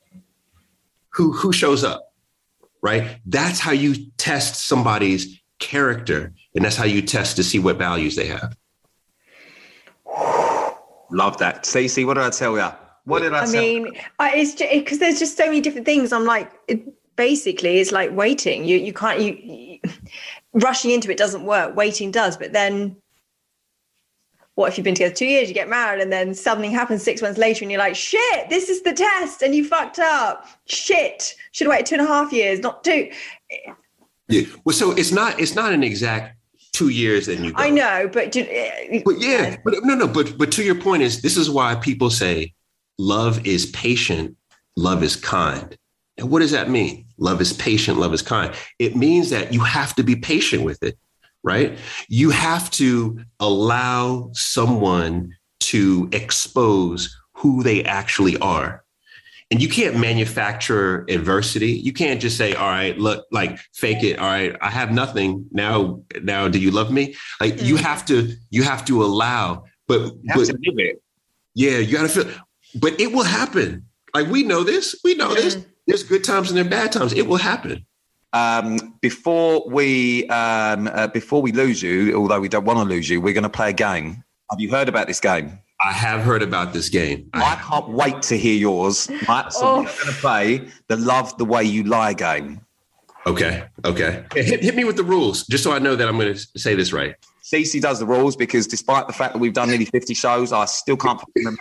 who, who shows up? Right? That's how you test somebody's character. And that's how you test to see what values they have. Love that. Cece, what did I tell you? What did I, I tell mean, you? I, it's because there's just so many different things. I'm like, it, basically, it's like waiting. You you can't, you, you rushing into it doesn't work. Waiting does. But then what if you've been together two years, you get married, and then something happens six months later and you're like, shit, this is the test and you fucked up. Shit. Should have waited two and a half years, not two. Yeah. Well, so it's not, it's not an exact two years and you go. I know, but, but yeah, but no, no, but, but to your point is, this is why people say love is patient, love is kind. And what does that mean? Love is patient, love is kind. It means that you have to be patient with it. Right? You have to allow someone to expose who they actually are. And you can't manufacture adversity. You can't just say, all right, look, like fake it. All right, I have nothing. Now, now, do you love me? Like mm-hmm. you have to, you have to allow, but, you have but to live it. Yeah, you got to feel, but it will happen. Like we know this, we know mm-hmm. this. There's good times and there are bad times. It will happen. Um, before we um, uh, before we lose you, although we don't want to lose you, we're going to play a game. Have you heard about this game? I have heard about this game. I, I can't wait to hear yours. Right? So oh. we're going to play the Love the Way You Lie game. Okay. Okay. Hit, hit me with the rules, just so I know that I'm going to say this right. Cece does the rules because despite the fact that we've done nearly fifty shows, I still can't remember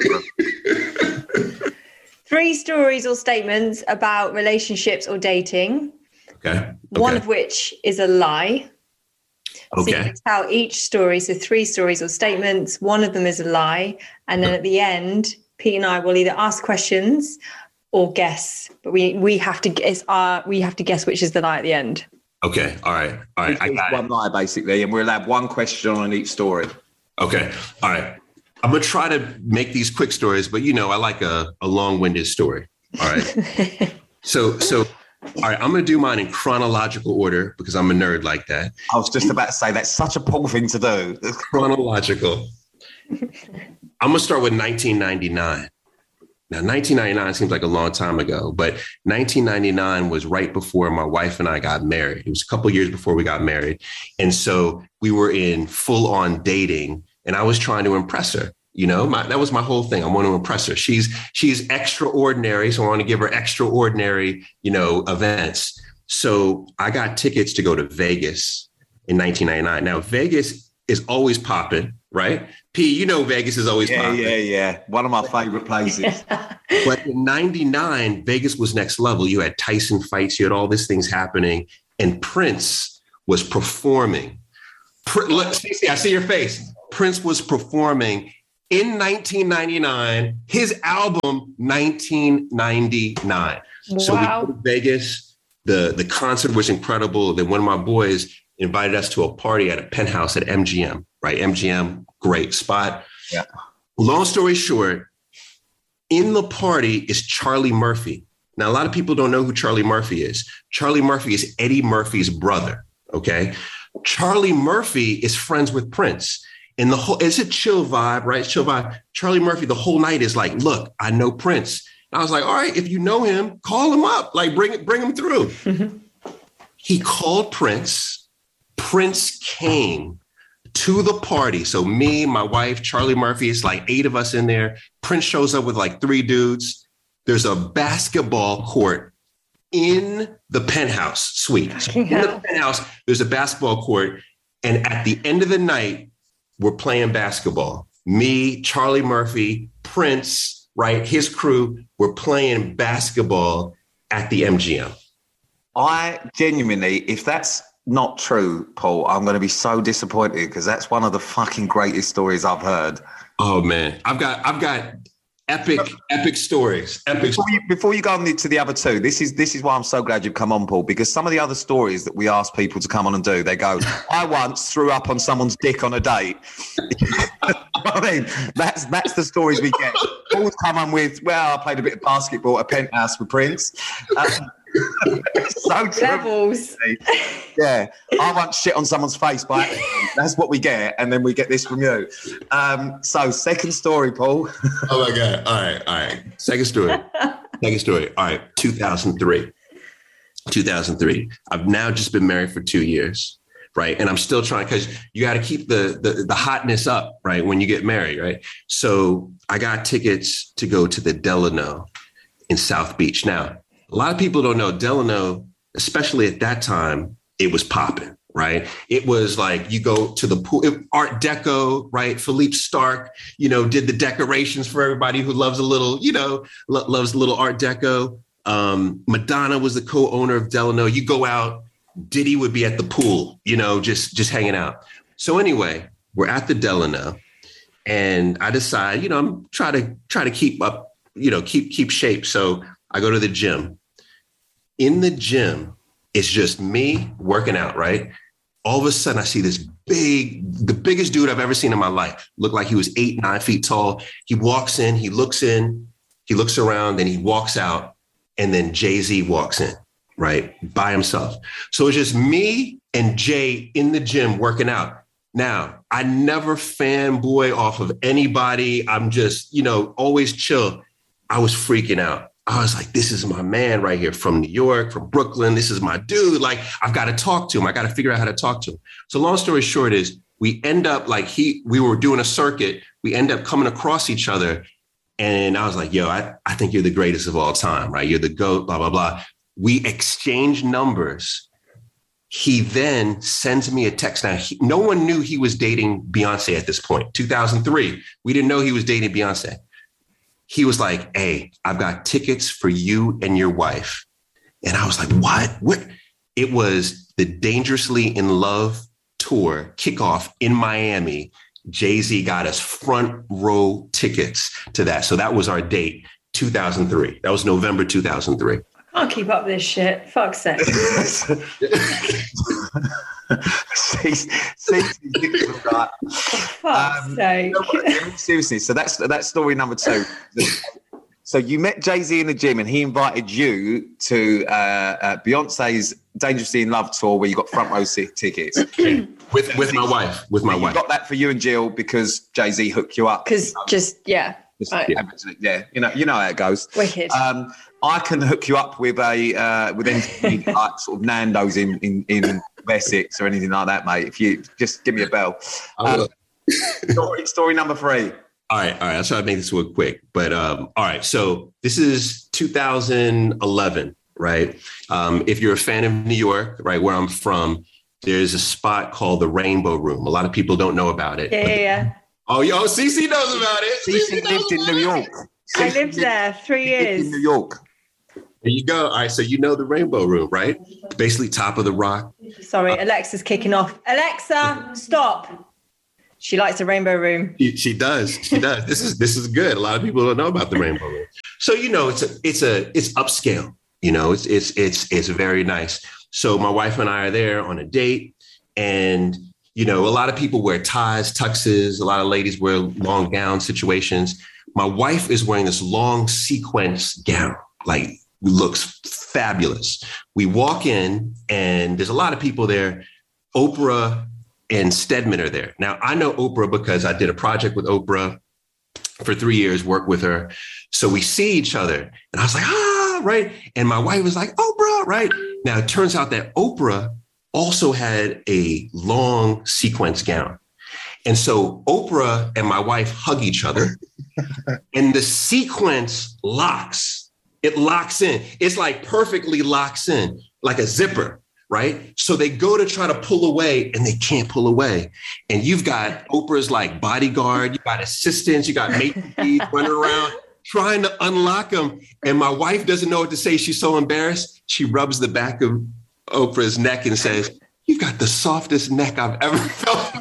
them. Three stories or statements about relationships or dating. Okay. okay. One of which is a lie. Okay. So you can tell each story. So three stories or statements. One of them is a lie. And then at the end, Pete and I will either ask questions or guess. But we we have to guess our we have to guess which is the lie at the end. Okay. All right. All right. I got one it. lie basically, and we'll have one question on each story. Okay. All right. I'm gonna try to make these quick stories, but you know, I like a, a long-winded story. All right. so so all right, I'm going to do mine in chronological order because I'm a nerd like that. I was just about to say, that's such a Paul thing to do. Chronological. I'm going to start with nineteen ninety-nine. Now, nineteen ninety-nine seems like a long time ago, but nineteen ninety-nine was right before my wife and I got married. It was a couple of years before we got married. And so we were in full on dating and I was trying to impress her. You know, my, that was my whole thing. I want to impress her. She's she's extraordinary, so I want to give her extraordinary, you know, events. So I got tickets to go to Vegas in nineteen ninety-nine. Now, Vegas is always popping, right? P, you know Vegas is always yeah, popping. Yeah, yeah, One of my favorite places. But in ninety-nine, Vegas was next level. You had Tyson fights, you had all these things happening, and Prince was performing. Pr- Look, Stacey, I see your face. Prince was performing in nineteen ninety-nine, his album nineteen ninety-nine. Wow. So we go to Vegas. The, the concert was incredible. Then one of my boys invited us to a party at a penthouse at M G M, right? M G M, great spot. Yeah. Long story short, in the party is Charlie Murphy. Now, a lot of people don't know who Charlie Murphy is. Charlie Murphy is Eddie Murphy's brother, okay? Charlie Murphy is friends with Prince. And the whole, it's a chill vibe, right? Chill vibe. Charlie Murphy, the whole night is like, look, I know Prince. And I was like, all right, if you know him, call him up. Like, bring, bring him through. He called Prince. Prince came to the party. So me, my wife, Charlie Murphy, it's like eight of us in there. Prince shows up with like three dudes. There's a basketball court in the penthouse suite. So in the penthouse, there's a basketball court. And at the end of the night, we're playing basketball. Me, Charlie Murphy, Prince, right? His crew, we're playing basketball at the M G M. I genuinely, if that's not true, Paul, I'm going to be so disappointed because that's one of the fucking greatest stories I've heard. Oh man, I've got, I've got epic, epic stories. Epic. Before you, before you go on to the other two, this is this is why I'm so glad you've come on, Paul, because some of the other stories that we ask people to come on and do, they go, I once threw up on someone's dick on a date. I mean, that's that's the stories we get. Paul's come on with, well, I played a bit of basketball at a penthouse with Prince. Um, so true. Levels. Yeah, I once shit on someone's face by accident. That's what we get, and then we get this from you. Um, so, second story, Paul. Oh my God! All right, all right. Second story. Second story. All right, two thousand three. two thousand three. I've now just been married for two years, right? And I'm still trying because you got to keep the, the the hotness up, right? When you get married, right? So I got tickets to go to the Delano in South Beach. Now, a lot of people don't know Delano, especially at that time, it was popping, right? It was like you go to the pool, Art Deco, right? Philippe Stark, you know, did the decorations for everybody who loves a little, you know, lo- loves a little Art Deco. Um, Madonna was the co-owner of Delano. You go out, Diddy would be at the pool, you know, just, just hanging out. So anyway, we're at the Delano and I decide, you know, I'm trying to try to keep up, you know, keep, keep shape. So I go to the gym. In the gym, it's just me working out, right? All of a sudden, I see this big, the biggest dude I've ever seen in my life. Looked like he was eight, nine feet tall. He walks in, he looks in, he looks around, then he walks out, and then Jay-Z walks in, right? By himself. So it's just me and Jay in the gym working out. Now, I never fanboy off of anybody. I'm just, you know, always chill. I was freaking out. I was like, this is my man right here from New York, from Brooklyn. This is my dude. Like, I've got to talk to him. I got to figure out how to talk to him. So long story short is we end up like he, we were doing a circuit. We end up coming across each other. And I was like, yo, I, I think you're the greatest of all time, right? You're the GOAT, blah, blah, blah. We exchange numbers. He then sends me a text. Now, he, no one knew he was dating Beyonce at this point, two thousand three. We didn't know he was dating Beyonce. He was like, hey, I've got tickets for you and your wife. And I was like, what? What? It was the Dangerously in Love tour kickoff in Miami. Jay-Z got us front row tickets to that. So that was our date, two thousand three. That was November two thousand three. I can't keep up with this shit. Fuck's sake. see, see, Fuck's um, sake. no, seriously, so that's that's story number two. So you met Jay-Z in the gym and he invited you to uh, uh, Beyonce's Dangerously in Love tour where you got front row tickets. with with my wife, with my you wife. You got that for you and Jill because Jay-Z hooked you up. Because just, yeah. Just, right. yeah, yeah, you know, you know how it goes. Wicked. Um, I can hook you up with a uh, with anything like sort of Nando's in, in in Essex or anything like that, mate. If you just give me a bell. Um, story, story number three. All right, all right. I'll try to make this real quick. But um, all right, so this is two thousand eleven, right? Um, if you're a fan of New York, right, where I'm from, there's a spot called the Rainbow Room. A lot of people don't know about it. Yeah, yeah, yeah. Oh, yo, Cece knows about it. Cece lived in New York. I lived there three years. In New York. There you go. All right, so you know the Rainbow Room, right? Basically top of the rock. Sorry, Alexa's kicking off. Alexa, stop. She likes the Rainbow Room. She, she does. She does. This is this is good. A lot of people don't know about the Rainbow Room. So you know, it's a it's a it's upscale. You know, it's it's it's it's very nice. So my wife and I are there on a date, and you know, a lot of people wear ties, tuxes. A lot of ladies wear long gown situations. My wife is wearing this long sequence gown, like looks fabulous. We walk in, and there's a lot of people there. Oprah and Stedman are there. Now, I know Oprah because I did a project with Oprah for three years, worked with her. So we see each other. And I was like, ah, right. And my wife was like, Oprah, right. Now, it turns out that Oprah also had a long sequence gown. And so Oprah and my wife hug each other and the sequence locks. It locks in. It's like perfectly locks in, like a zipper. Right. So they go to try to pull away and they can't pull away. And you've got Oprah's like bodyguard, you got assistants, you got maids running around trying to unlock them. And my wife doesn't know what to say. She's so embarrassed. She rubs the back of Oprah's neck and says, "You've got the softest neck I've ever felt."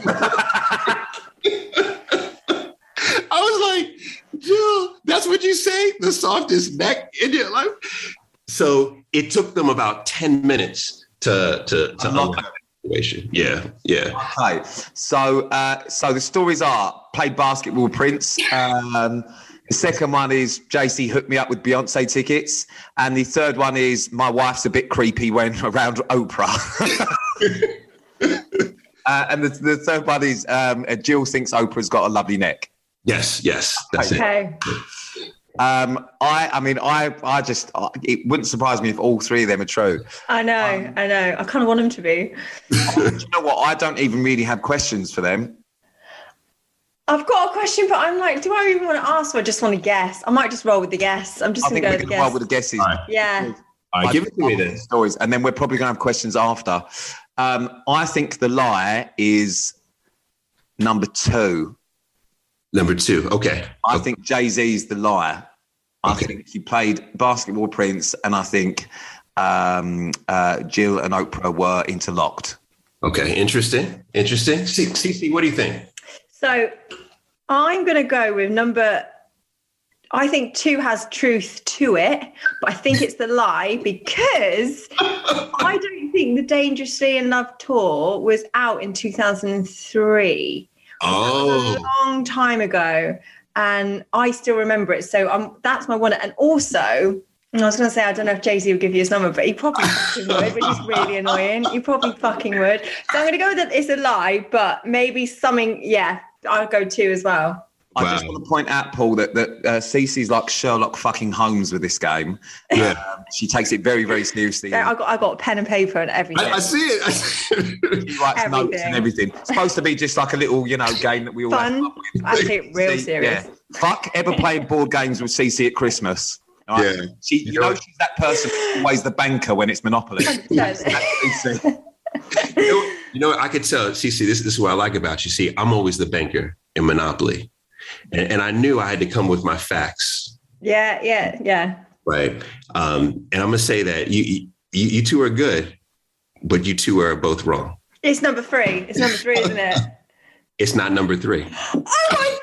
I was like, Jill, that's what you say? The softest neck in your life? So it took them about ten minutes to to to unlock that situation. Yeah, yeah. Okay, so uh, so the stories are: played basketball with Prince. Um, the second one is J C hooked me up with Beyonce tickets, and the third one is my wife's a bit creepy when around Oprah. uh, and the, the third one is um, Jill thinks Oprah's got a lovely neck. Yes, yes, that's okay. it. Um, I, I mean, I, I just, it wouldn't surprise me if all three of them are true. I know, um, I know. I kind of want them to be. Do you know what? I don't even really have questions for them. I've got a question, but I'm like, do I even want to ask or I just want to guess? I might just roll with the guess. I'm just going to go with the guess. Roll with the guesses. Right. Yeah. All right, give it to me then. Stories, and then we're probably going to have questions after. Um, I think the lie is number two. Number two. Okay. I okay. think Jay-Z's the liar. I okay. think he played basketball Prince, and I think um, uh, Jill and Oprah were interlocked. Okay. Interesting. Interesting. Cece, what do you think? So I'm going to go with number, I think two has truth to it, but I think it's the lie because I don't think the Dangerously in Love tour was out in two thousand three. Oh, a long time ago, and I still remember it. So um, that's my one. And also, I was going to say, I don't know if Jay-Z would give you his number, but he probably fucking would, which is really annoying. He probably fucking would. So I'm going to go with that it's a lie, but maybe something, yeah, I'll go two as well. I wow. just want to point out, Paul, that, that uh, Cece's like Sherlock fucking Holmes with this game. Yeah. Um, she takes it very, very seriously. So I got I got pen and paper and everything. I, I see it. I see it. She writes everything. notes and everything. It's supposed to be just like a little, you know, game that we all Fun. have fun with. I take it real See, serious. Yeah. Fuck ever playing board games with Cece at Christmas. Right? Yeah. She, you know, she's that person who's always the banker when it's Monopoly. That's Cece. You know, you know, I could tell, Cece, this, this is what I like about you. See, I'm always the banker in Monopoly. And, and I knew I had to come with my facts. Yeah, yeah, yeah. Right. Um, and I'm going to say that you, you you two are good, but you two are both wrong. It's number three. It's number three, isn't it? It's not number three. Oh,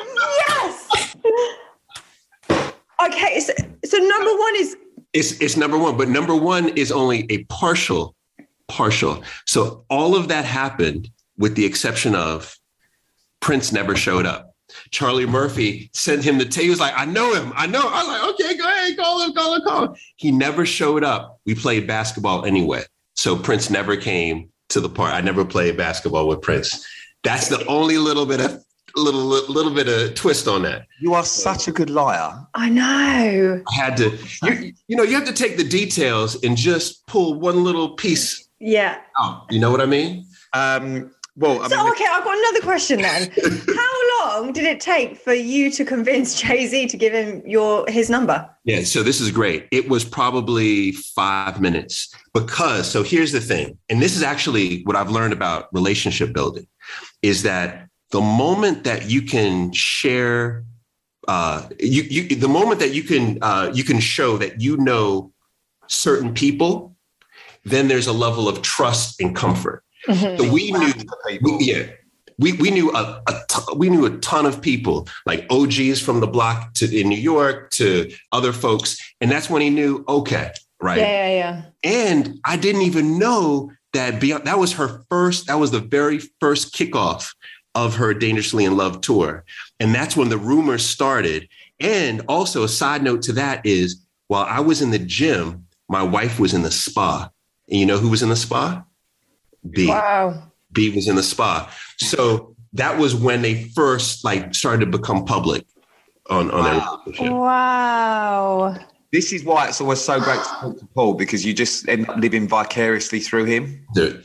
my God. Yes. Okay. So, so number one is. It's it's number one, but number one is only a partial, partial. So all of that happened with the exception of Prince never showed up. Charlie Murphy sent him the tape. He was like, I know him. I know. I was like, okay, go ahead. Call him, call him, call him. He never showed up. We played basketball anyway. So Prince never came to the part. I never played basketball with Prince. That's the only little bit of little, little bit of twist on that. You are such a good liar. I know. I had to, you, you know, you have to take the details and just pull one little piece Yeah. out. You know what I mean? Um, well, I So, mean, okay, I've got another question then. How long did it take for you to convince Jay-Z to give him your his number? Yeah, so this is great. It was probably five minutes because, so here's the thing, and this is actually what I've learned about relationship building, is that the moment that you can share, uh, you, you, the moment that you can, uh, you can show that you know certain people, then there's a level of trust and comfort. Mm-hmm. So we knew, we, yeah. We we knew a, a t- we knew a ton of people, like O Gs from the block to in New York to other folks, and that's when he knew. Okay, right? Yeah, yeah, yeah. And I didn't even know that Beyonce, that was her first. That was the very first kickoff of her Dangerously in Love tour, and that's when the rumors started. And also, a side note to that is, while I was in the gym, my wife was in the spa, and you know who was in the spa? B. Wow. B was in the spa. So that was when they first like started to become public on, on their relationship. Wow. This is why it's always so great to talk to Paul, because you just end up living vicariously through him. Dude.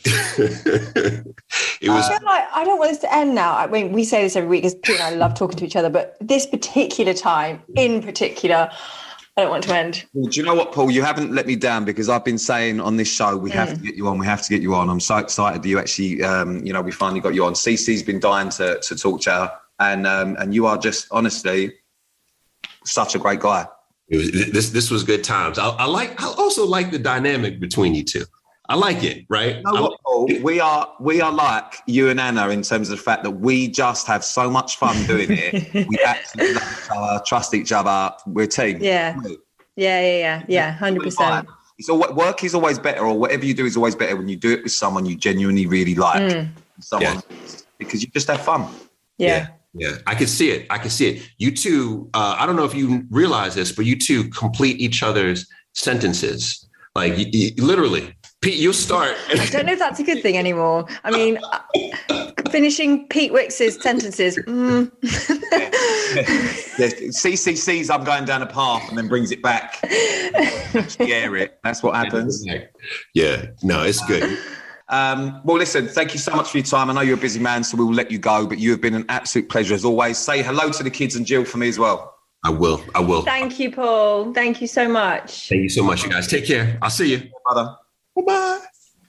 It was. I feel like I don't want this to end now. I mean, we say this every week because Pete and I love talking to each other, but this particular time in particular, I don't want to end. Well, do you know what, Paul? You haven't let me down, because I've been saying on this show, we mm. have to get you on. We have to get you on. I'm so excited that you actually, um, you know, we finally got you on. Cece's been dying to to talk to her, and um, and you are just honestly such a great guy. It was, this this was good times. I, I like. I also like the dynamic between you two. I like it, right? You know what, Paul? We are we are like you and Anna in terms of the fact that we just have so much fun doing it. We absolutely love each other, trust each other. We're a team. Yeah, yeah, yeah, yeah, yeah, hundred percent. It's all, work is always better, or whatever you do is always better when you do it with someone you genuinely really like. Mm. Someone yeah. because you just have fun. Yeah. yeah, yeah. I can see it. I can see it. You two. Uh, I don't know if you realize this, but you two complete each other's sentences. Like you, you, literally. Pete, you'll start. I don't know if that's a good thing anymore. I mean, uh, finishing Pete Wicks's sentences. Mm. yeah. C C C's I'm going down a path and then brings it back. Scare it. That's what happens. Yeah, no, it's good. Um, well, listen, thank you so much for your time. I know you're a busy man, so we will let you go, but you have been an absolute pleasure as always. Say hello to the kids and Jill for me as well. I will. I will. Thank you, Paul. Thank you so much. Thank you so much, you guys. Take care. I'll see you. Hey, brother. Bye-bye.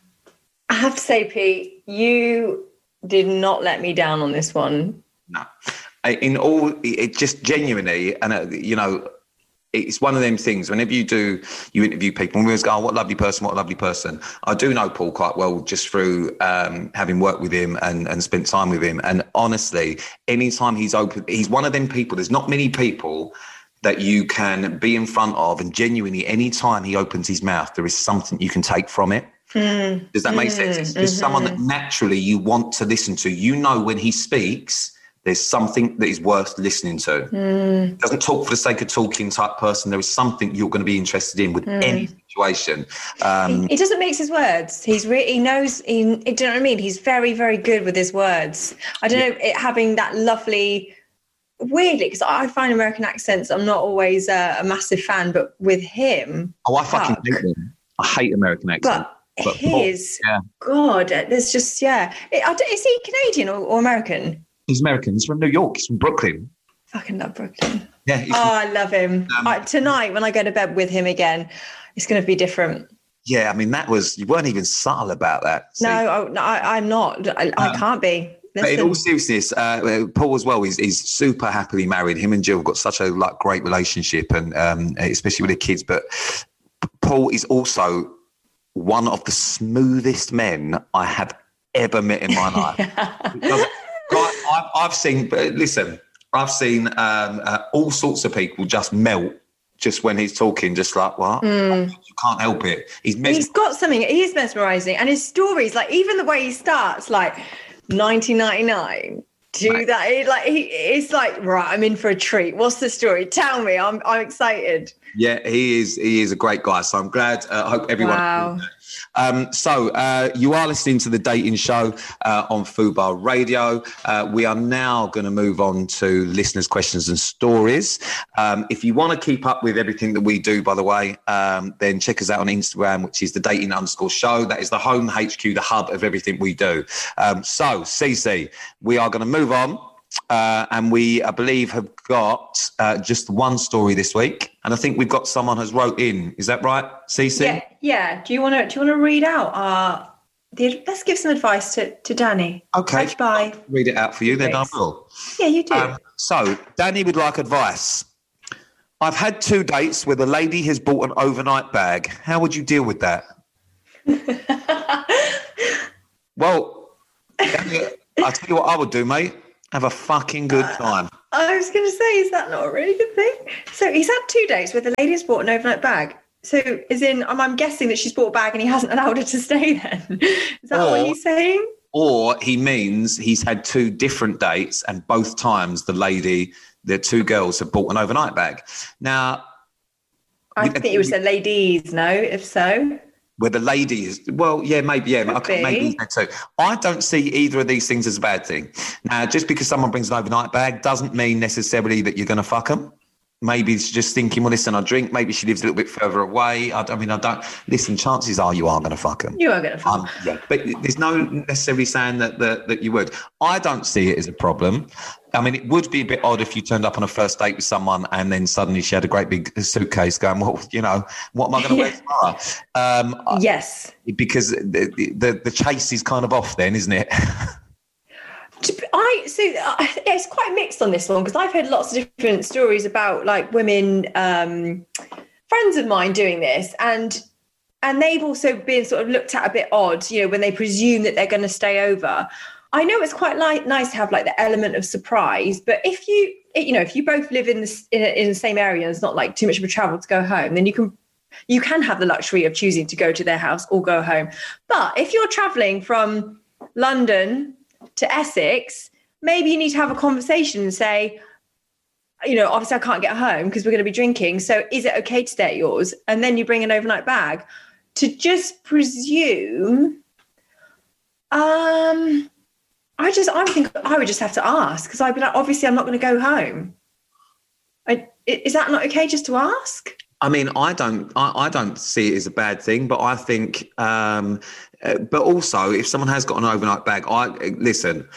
I have to say, Pete, you did not let me down on this one. No. In all, it just genuinely, and uh, you know, it's one of them things. Whenever you do, you interview people, and we always go, oh, what a lovely person, what a lovely person. I do know Paul quite well just through um, having worked with him and, and spent time with him. And honestly, anytime he's open, he's one of them people. There's not many people that you can be in front of, and genuinely, anytime he opens his mouth, there is something you can take from it. Mm. Does that make mm, sense? It's, it's mm-hmm. someone that naturally you want to listen to. You know, when he speaks, there's something that is worth listening to. Mm. He doesn't talk for the sake of talking type person. There is something you're going to be interested in with mm. any situation. Um, he, he doesn't mix his words. He's re- he knows, he, do you know what I mean? He's very, very good with his words. I don't yeah. know, it, having that lovely... Weirdly, because I find American accents, I'm not always uh, a massive fan, but with him... Oh, I fucking fuck. hate them. I hate American accents. But, but his, yeah. God, there's just, yeah. It, is he Canadian or, or American? He's American. He's from New York. He's from Brooklyn. Fucking love Brooklyn. Yeah. Oh, I love him. Um, I, tonight, when I go to bed with him again, it's going to be different. Yeah, I mean, that was... You weren't even subtle about that. See? No, I, no I, I'm not. I, um, I can't be. But in all seriousness, uh, Paul as well is, is super happily married. Him and Jill got such a like great relationship, and um, especially with the kids. But Paul is also one of the smoothest men I have ever met in my life. yeah. I've, I've seen, but listen, I've seen um, uh, all sorts of people just melt just when he's talking, just like, what? Mm. You can't help it. He's mes- he's got something. He is mesmerising, and his stories, like even the way he starts, like. nineteen ninety-nine do right. that it, like he it's like right I'm in for a treat. What's the story? Tell me. I'm I'm excited. Yeah, he is he is a great guy, so I'm glad. uh, I hope everyone wow. Um, so uh, you are listening to The Dating Show uh, on Fubar Radio. Uh, we are now going to move on to listeners' questions and stories. Um, if you want to keep up with everything that we do, by the way, um, then check us out on Instagram, which is The Dating underscore show. That is the home H Q, the hub of everything we do. Um, so, Cece, we are going to move on Uh, and we, I believe, have got uh, just one story this week. And I think we've got someone has wrote in. Is that right, Cece? Yeah. Yeah. Do you want to? Do you want to read out our? The, let's give some advice to, to Danny. Okay. Bye. Read it out for you, then I will. Yeah, you do. Um, so, Danny would like advice. I've had two dates where the lady has bought an overnight bag. How would you deal with that? Well, Danny, I'll tell you what I would do, mate. Have a fucking good time. Uh, I was going to say, is that not a really good thing? So he's had two dates where the lady's bought an overnight bag. So, as in, I'm, I'm guessing that she's bought a bag and he hasn't allowed her to stay then. Is that or, what he's saying? Or he means he's had two different dates and both times the lady, the two girls have bought an overnight bag. Now, I think it was the ladies, no, if so. Where the lady is, well, yeah, maybe, yeah, okay, maybe that too. I don't see either of these things as a bad thing. Now, just because someone brings an overnight bag doesn't mean necessarily that you're going to fuck them. Maybe it's just thinking, well, listen, I drink. Maybe she lives a little bit further away. I, I mean, I don't. Listen, chances are you are going to fuck them. You are going to fuck them. Um, yeah, but there's no necessarily saying that, that that you would. I don't see it as a problem. I mean, it would be a bit odd if you turned up on a first date with someone and then suddenly she had a great big suitcase going, well, you know, what am I going to wear tomorrow? Um, yes. Because the, the, the chase is kind of off then, isn't it? I so uh, it's quite mixed on this one because I've heard lots of different stories about like women, um, friends of mine doing this, and and they've also been sort of looked at a bit odd, you know, when they presume that they're going to stay over. I know it's quite like nice to have like the element of surprise, but if you you know if you both live in the in, in the same area and it's not like too much of a travel to go home, then you can you can have the luxury of choosing to go to their house or go home. But if you're traveling from London to Essex, maybe you need to have a conversation and say, you know, obviously I can't get home because we're going to be drinking. So is it okay to stay at yours? And then you bring an overnight bag. To just presume, um, I just, I think I would just have to ask because I'd be like, obviously I'm not going to go home. I, is that not okay just to ask? I mean, I don't, I, I don't see it as a bad thing, but I think, um, uh, but also if someone has got an overnight bag, I listen.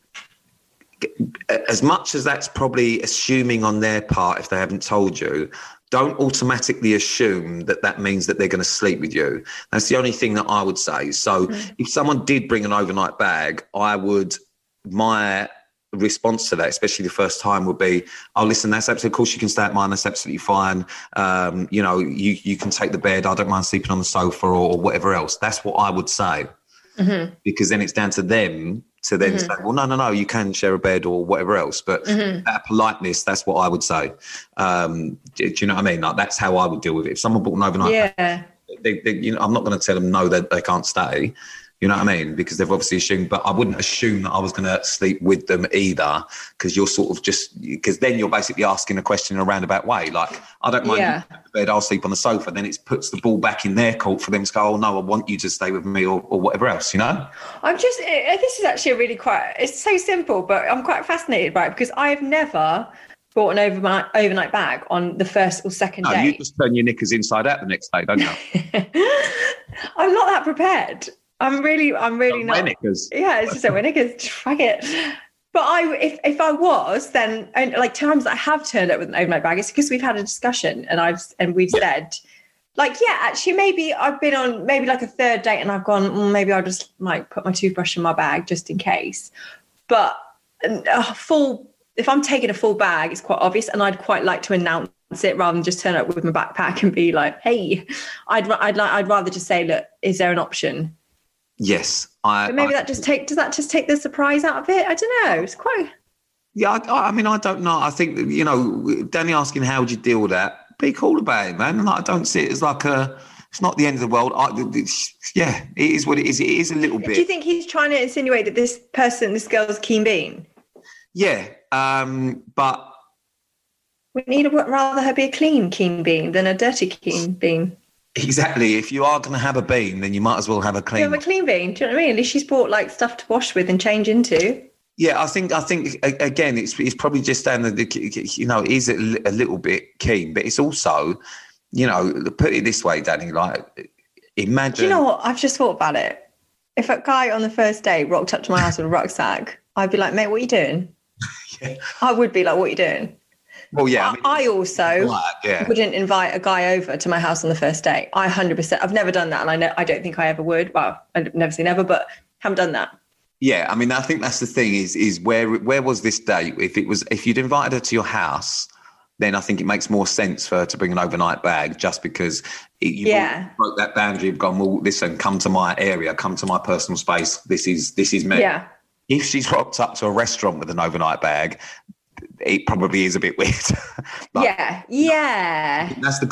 As much as that's probably assuming on their part, if they haven't told you, don't automatically assume that that means that they're going to sleep with you. That's the only thing that I would say. So, mm. if someone did bring an overnight bag, I would my response to that, especially the first time, would be, oh, listen, that's absolutely, of course you can stay at mine, that's absolutely fine. Um, you know, you, you can take the bed, I don't mind sleeping on the sofa or, or whatever else. That's what I would say. Mm-hmm. Because then it's down to them to then mm-hmm. say, well, no, no, no, you can share a bed or whatever else. But mm-hmm. that politeness, that's what I would say. Um, do, do you know what I mean? Like, that's how I would deal with it. If someone bought an overnight yeah. bag, they, they, you know, I'm not going to tell them no, that they can't stay. You know what I mean? Because they've obviously assumed, but I wouldn't assume that I was going to sleep with them either, because you're sort of just, because then you're basically asking a question in a roundabout way. Like, I don't mind yeah. you at the bed, I'll sleep on the sofa. Then it puts the ball back in their court for them to go, oh, no, I want you to stay with me or, or whatever else, you know? I'm just, this is actually a really quite, it's so simple, but I'm quite fascinated by it because I've never bought an overnight, overnight bag on the first or second no, day. You just turn your knickers inside out the next day, don't you? I'm not that prepared. I'm really, I'm really not. not. Knickers. Yeah, it's just a knickers. Fuck it. But I, if if I was, then and like times I have turned up with an overnight bag, it's because we've had a discussion and I've and we've yeah. said, like, yeah, actually, maybe I've been on maybe like a third date and I've gone, mm, maybe I'll just like put my toothbrush in my bag just in case. But a full, if I'm taking a full bag, it's quite obvious, and I'd quite like to announce it rather than just turn up with my backpack and be like, hey, I'd I'd like I'd rather just say, look, is there an option? Yes, I. But maybe I, that just take does that just take the surprise out of it? I don't know. It's quite. Yeah, I, I mean, I don't know. I think you know, Danny asking how would you deal with that? Be cool about it, man. Like, I don't see it as like a. It's not the end of the world. I, yeah, it is what it is. It is a little bit. Do you think he's trying to insinuate that this person, this girl's keen bean? Yeah, um, but we need to rather her be a clean keen bean than a dirty keen bean. Exactly. If you are going to have a bean, then you might as well have a clean. You have a clean bean. Do you know what I mean? At least she's bought like stuff to wash with and change into. Yeah, I think. I think again, it's it's probably just down the, you know, it is a, a little bit keen, but it's also, you know, put it this way, Danny. Like, imagine. Do you know what? I've just thought about it. If a guy on the first day rocked up to my house with a rucksack, I'd be like, mate, what are you doing? yeah. I would be like, what are you doing? Well, yeah. I, mean, I also like, yeah. wouldn't invite a guy over to my house on the first date. I one hundred percent. I've never done that, and I know I don't think I ever would. Well, I've never seen ever, but haven't done that. Yeah, I mean, I think that's the thing. Is is where where was this date? If it was, if you'd invited her to your house, then I think it makes more sense for her to bring an overnight bag, just because it, you yeah. broke that boundary of gone, well, listen, come to my area, come to my personal space. This is this is me. Yeah. If she's rocked up to a restaurant with an overnight bag, it probably is a bit weird. yeah, yeah. That's the